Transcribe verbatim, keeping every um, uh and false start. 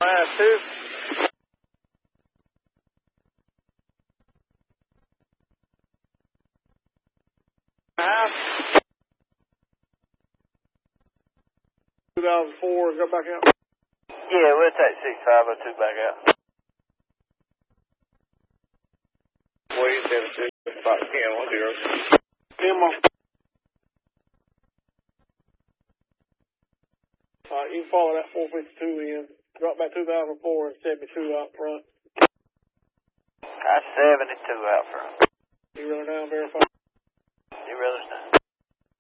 Class two. Half. two thousand four, go back out. Yeah, we'll take six five oh two back out. Wait, seven two, about ten, one zero. ten more. Alright, you can follow that four fifty-two in. Drop back two thousand four and seventy-two out front. That's seventy-two out front. You running down, verify. You really done.